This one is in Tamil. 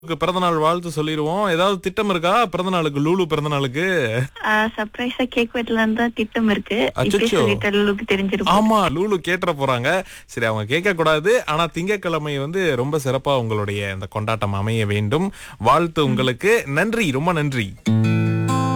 பிறந்தநாள் வாழ்த்து சொல்லிருவோம். ஏதாவது திட்டம் இருக்கா பிறந்தநாளுக்கு, லூலு பிறந்தநாளுக்கு? சர்ப்ரைஸா கேக் வெட்டலான்னு தான் திட்டம் இருக்கு. இப்பயே அச்சச்சோ! சொல்லிட்டா லூலுக்கு தெரிஞ்சிரும். ஆமா, லூலு கேட்டுற போறாங்க. சரி, அவங்க கேட்க கூடாது. ஆனா திங்கட்கிழமை ரொம்ப சிறப்பா உங்களுடைய இந்த கொண்டாட்டம் அமைய வேண்டும். வாழ்த்து உங்களுக்கு. நன்றி, ரொம்ப நன்றி.